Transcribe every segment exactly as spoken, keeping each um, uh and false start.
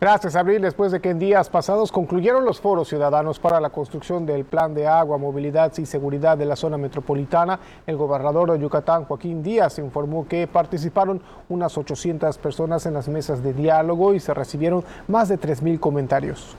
Gracias, Abril. Después de que en días pasados concluyeron los foros ciudadanos para la construcción del Plan de Agua, Movilidad y Seguridad de la zona metropolitana, el gobernador de Yucatán, Joaquín Díaz, informó que participaron unas ochocientas personas en las mesas de diálogo y se recibieron más de tres mil comentarios.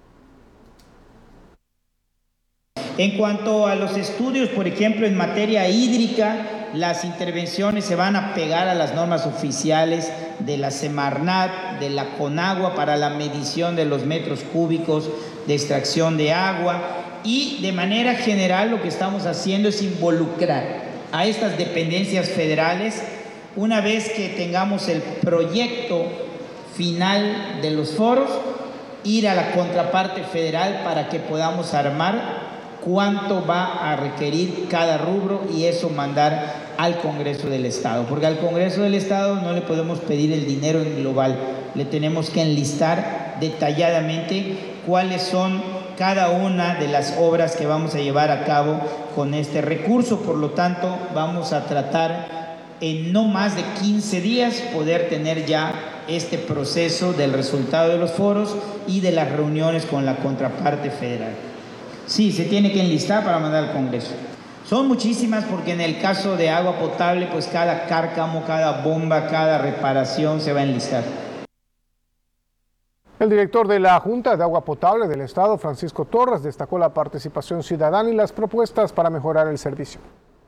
En cuanto a los estudios, por ejemplo, en materia hídrica, las intervenciones se van a pegar a las normas oficiales de la Semarnat, de la Conagua para la medición de los metros cúbicos de extracción de agua, y de manera general lo que estamos haciendo es involucrar a estas dependencias federales una vez que tengamos el proyecto final de los foros, ir a la contraparte federal para que podamos armar cuánto va a requerir cada rubro y eso mandar al Congreso del Estado, porque al Congreso del Estado no le podemos pedir el dinero en global, le tenemos que enlistar detalladamente cuáles son cada una de las obras que vamos a llevar a cabo con este recurso. Por lo tanto, vamos a tratar en no más de quince días poder tener ya este proceso del resultado de los foros y de las reuniones con la contraparte federal. Sí, se tiene que enlistar para mandar al Congreso. Son muchísimas porque en el caso de agua potable, pues cada cárcamo, cada bomba, cada reparación se va a enlistar. El director de la Junta de Agua Potable del Estado, Francisco Torres, destacó la participación ciudadana y las propuestas para mejorar el servicio.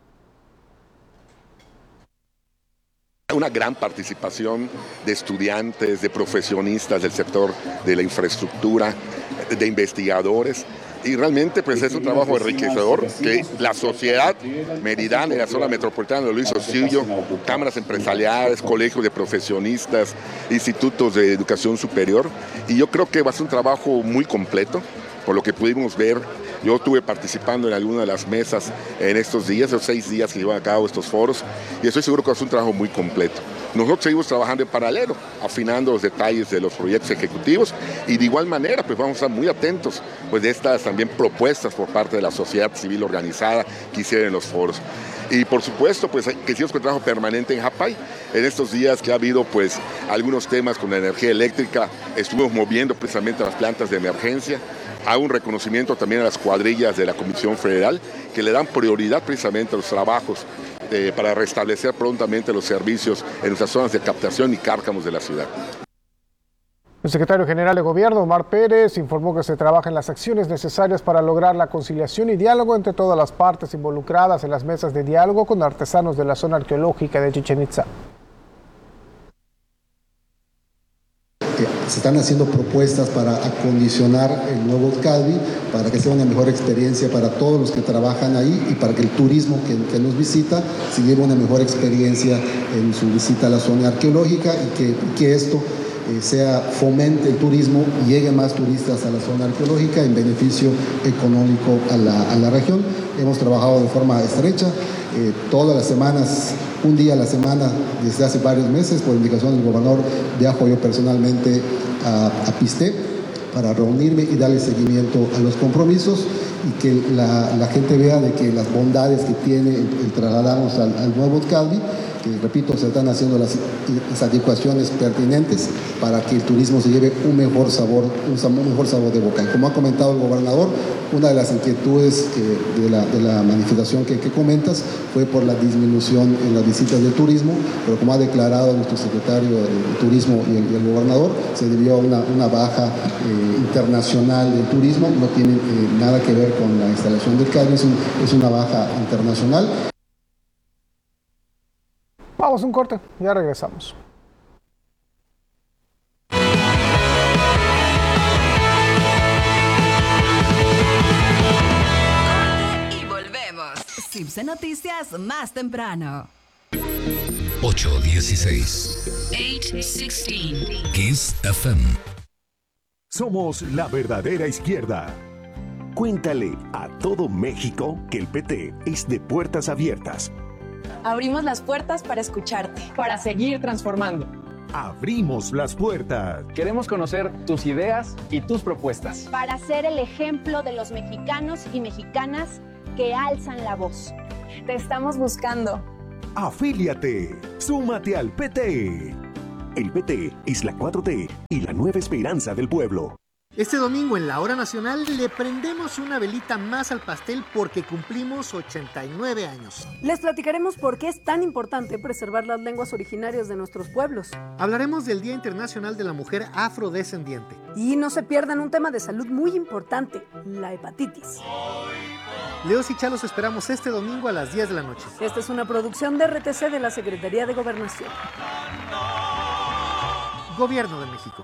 Una gran participación de estudiantes, de profesionistas del sector de la infraestructura, de investigadores. Y realmente pues es un trabajo enriquecedor que la sociedad meridana y la zona metropolitana lo hizo suyo, cámaras empresariales, colegios de profesionistas, institutos de educación superior, y yo creo que va a ser un trabajo muy completo, por lo que pudimos ver. Yo estuve participando en alguna de las mesas en estos días, los seis días que llevan a cabo estos foros, y estoy seguro que va a ser un trabajo muy completo. Nosotros seguimos trabajando en paralelo, afinando los detalles de los proyectos ejecutivos, y de igual manera pues vamos a estar muy atentos pues, de estas también propuestas por parte de la sociedad civil organizada que hicieron en los foros. Y por supuesto, pues que hicimos un trabajo permanente en Japay. En estos días que ha habido pues algunos temas con la energía eléctrica, estuvimos moviendo precisamente las plantas de emergencia. Hago un reconocimiento también a las cuadrillas de la Comisión Federal que le dan prioridad precisamente a los trabajos eh, para restablecer prontamente los servicios en nuestras zonas de captación y cárcamos de la ciudad. El secretario general de Gobierno, Omar Pérez, informó que se trabaja en las acciones necesarias para lograr la conciliación y diálogo entre todas las partes involucradas en las mesas de diálogo con artesanos de la zona arqueológica de Chichén Itzá. Se están haciendo propuestas para acondicionar el nuevo CADVI, para que sea una mejor experiencia para todos los que trabajan ahí y para que el turismo que, que nos visita se lleve una mejor experiencia en su visita a la zona arqueológica y que, que esto eh, sea, fomente el turismo y llegue más turistas a la zona arqueológica en beneficio económico a la, a la región. Hemos trabajado de forma estrecha, eh, todas las semanas, un día a la semana desde hace varios meses, por indicación del gobernador, viajo yo personalmente a, a Pisté para reunirme y darle seguimiento a los compromisos y que la, la gente vea de que las bondades que tiene el, el trasladarnos al, al nuevo CADVI, que repito, se están haciendo las, las adecuaciones pertinentes para que el turismo se lleve un mejor sabor, un, un mejor sabor de boca. Y como ha comentado el gobernador, una de las inquietudes que, de, la, de la manifestación que, que comentas fue por la disminución en las visitas de turismo, pero como ha declarado nuestro secretario de Turismo y el, y el gobernador, se debió a una, una baja eh, internacional del turismo, no tiene eh, nada que ver con la instalación del CADVI, es, un, es una baja internacional. Vamos a un corte, ya regresamos. Y volvemos. Cipse Noticias más temprano. ocho dieciséis. ocho dieciséis. Kiss F M. Somos la verdadera izquierda. Cuéntale a todo México que el P T es de puertas abiertas. Abrimos las puertas para escucharte, para seguir transformando. Abrimos las puertas. Queremos conocer tus ideas y tus propuestas. Para ser el ejemplo de los mexicanos y mexicanas que alzan la voz. Te estamos buscando. Afíliate. Súmate al P T. El P T es la cuatro T y la nueva esperanza del pueblo. Este domingo en la Hora Nacional le prendemos una velita más al pastel porque cumplimos ochenta y nueve años. Les platicaremos por qué es tan importante preservar las lenguas originarias de nuestros pueblos. Hablaremos del Día Internacional de la Mujer Afrodescendiente. Y no se pierdan un tema de salud muy importante, la hepatitis. Leos y Chalos esperamos este domingo a las diez de la noche. Esta es una producción de R T C de la Secretaría de Gobernación. Gobierno de México.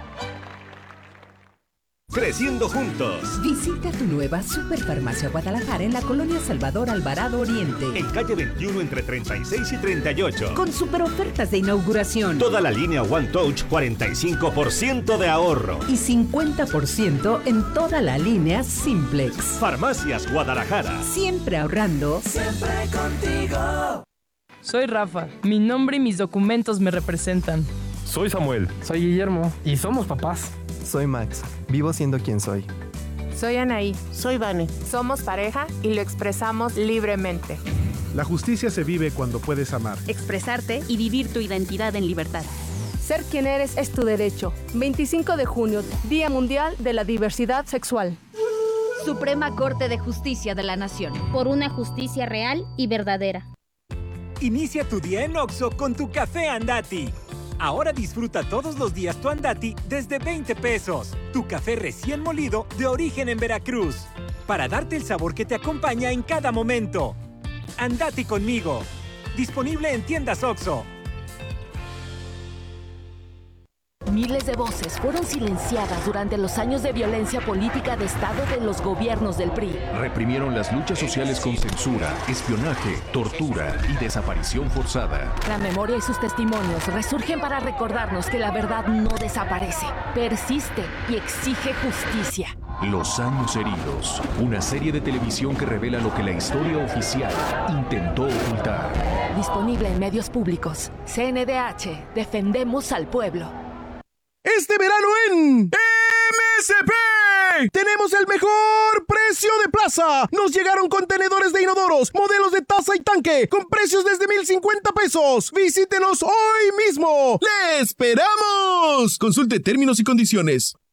Creciendo juntos. Visita tu nueva Superfarmacia Guadalajara en la colonia Salvador Alvarado Oriente. En calle veintiuno entre treinta y seis y treinta y ocho. Con super ofertas de inauguración. Toda la línea One Touch, cuarenta y cinco por ciento de ahorro. Y cincuenta por ciento en toda la línea Simplex. Farmacias Guadalajara. Siempre ahorrando. Siempre contigo. Soy Rafa. Mi nombre y mis documentos me representan. Soy Samuel. Soy Guillermo. Y somos papás. Soy Max, vivo siendo quien soy. Soy Anaí. Soy Vane. Somos pareja y lo expresamos libremente. La justicia se vive cuando puedes amar, expresarte y vivir tu identidad en libertad. Ser quien eres es tu derecho. veinticinco de junio, Día Mundial de la Diversidad Sexual. Suprema Corte de Justicia de la Nación. Por una justicia real y verdadera. Inicia tu día en Oxxo con tu café Andati. Ahora disfruta todos los días tu Andati desde veinte pesos. Tu café recién molido de origen en Veracruz. Para darte el sabor que te acompaña en cada momento. Andati conmigo. Disponible en tiendas Oxxo. Miles de voces fueron silenciadas durante los años de violencia política de Estado de los gobiernos del P R I. Reprimieron las luchas sociales con censura, espionaje, tortura y desaparición forzada. La memoria y sus testimonios resurgen para recordarnos que la verdad no desaparece, persiste y exige justicia. Los años heridos, una serie de televisión que revela lo que la historia oficial intentó ocultar. Disponible en medios públicos. C N D H, defendemos al pueblo. Este verano en M S P tenemos el mejor precio de plaza. Nos llegaron contenedores de inodoros, modelos de taza y tanque, con precios desde mil cincuenta pesos. Visítenos hoy mismo. ¡Le esperamos! Consulte términos y condiciones.